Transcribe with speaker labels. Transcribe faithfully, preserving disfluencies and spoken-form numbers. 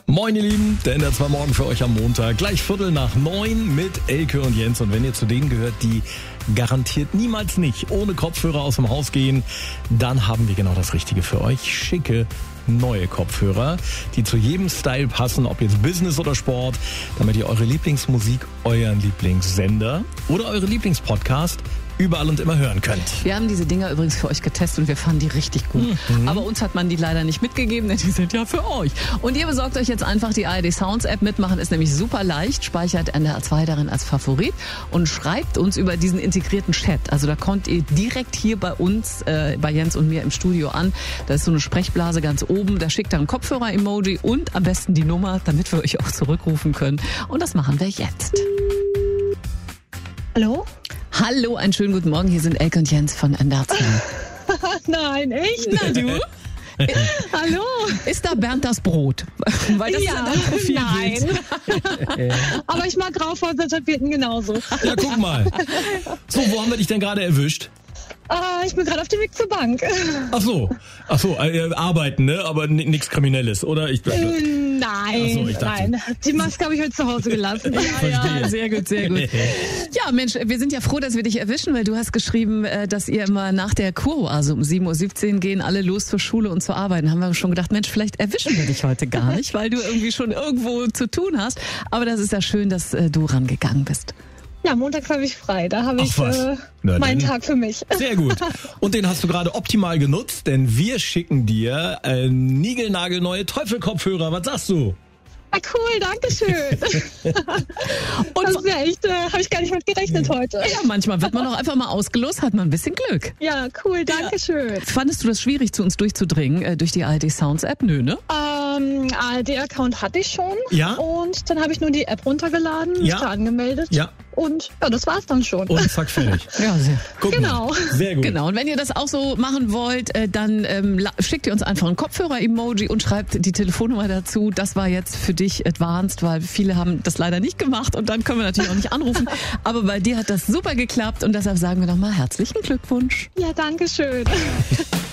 Speaker 1: Moin ihr Lieben, der Ender zwar morgen für euch am Montag, gleich Viertel nach neun mit Elke und Jens. Und wenn ihr zu denen gehört, die garantiert niemals nicht ohne Kopfhörer aus dem Haus gehen, dann haben wir genau das Richtige für euch. Schicke neue Kopfhörer, die zu jedem Style passen, ob jetzt Business oder Sport, damit ihr eure Lieblingsmusik, euren Lieblingssender oder eure Lieblingspodcast überall und immer hören könnt.
Speaker 2: Wir haben diese Dinger übrigens für euch getestet und wir fanden die richtig gut. Mhm. Aber uns hat man die leider nicht mitgegeben, denn die sind ja für euch. Und ihr besorgt euch jetzt einfach die A R D Sounds App. Mitmachen ist nämlich super leicht. Speichert N D R zwei darin als Favorit und schreibt uns über diesen integrierten Chat. Also da kommt ihr direkt hier bei uns, äh, bei Jens und mir im Studio an. Da ist so eine Sprechblase ganz oben. Da schickt ihr ein Kopfhörer-Emoji und am besten die Nummer, damit wir euch auch zurückrufen können. Und das machen wir jetzt.
Speaker 3: Hallo?
Speaker 2: Hallo, einen schönen guten Morgen. Hier sind Elke und Jens von N D R zwei.
Speaker 3: Nein, echt?
Speaker 2: Na du?
Speaker 3: Hallo?
Speaker 2: Ist da Bernd das Brot? Weil das
Speaker 3: Ja,
Speaker 2: in dein Profil
Speaker 3: nein.
Speaker 2: geht.
Speaker 3: Aber ich mag graufaser Tapeten genauso.
Speaker 1: Ja, guck mal. So, wo haben wir dich denn gerade erwischt?
Speaker 3: Ah, ich bin gerade auf dem Weg zur Bank.
Speaker 1: Ach so, ach so, äh, arbeiten, ne? Aber n- nichts Kriminelles, oder? Ich,
Speaker 3: Äh, Nein,
Speaker 1: Ach so, ich dachte-
Speaker 3: nein. Die Maske habe ich heute zu Hause gelassen.
Speaker 2: Ja, sehr gut, sehr gut. Ja, Mensch, wir sind ja froh, dass wir dich erwischen, weil du hast geschrieben, äh, dass ihr immer nach der Kuroase um sieben Uhr siebzehn gehen alle los zur Schule und zur Arbeit. Da haben wir schon gedacht, Mensch, vielleicht erwischen wir dich heute gar nicht, weil du irgendwie schon irgendwo zu tun hast. Aber das ist ja schön, dass äh, du rangegangen bist.
Speaker 3: Ja, montags habe ich frei. Da habe
Speaker 1: Ach
Speaker 3: ich
Speaker 1: was.
Speaker 3: äh,
Speaker 1: Na
Speaker 3: meinen
Speaker 1: dann.
Speaker 3: Tag für mich.
Speaker 1: Sehr gut. Und den hast du gerade optimal genutzt, denn wir schicken dir äh, niegelnagelneue Teufelkopfhörer. Was sagst du?
Speaker 3: Ah, cool, danke schön.
Speaker 2: Und
Speaker 3: Das ist ja echt, äh, habe ich gar nicht mit gerechnet heute.
Speaker 2: ja, manchmal wird man auch einfach mal ausgelost, hat man ein bisschen Glück.
Speaker 3: Ja, cool, danke schön.
Speaker 2: Fandest du das schwierig, zu uns durchzudringen äh, durch die A R D Sounds App? Nö, ne?
Speaker 3: Ähm, A R D-Account hatte ich schon.
Speaker 1: Ja.
Speaker 3: Und dann habe ich nur die App runtergeladen, mich
Speaker 1: Ja.
Speaker 3: da angemeldet.
Speaker 1: Ja.
Speaker 3: Und ja, das war's dann schon.
Speaker 1: Und zack, fertig.
Speaker 2: Ja, sehr.
Speaker 1: Guck
Speaker 3: Genau.
Speaker 1: Mal. Sehr gut.
Speaker 2: Genau, und wenn ihr das auch so machen wollt, äh, dann ähm, la- schickt ihr uns einfach ein Kopfhörer-Emoji und schreibt die Telefonnummer dazu. Das war jetzt für dich advanced, weil viele haben das leider nicht gemacht und dann können wir natürlich auch nicht anrufen. Aber bei dir hat das super geklappt und deshalb sagen wir nochmal herzlichen Glückwunsch.
Speaker 3: Ja, danke schön.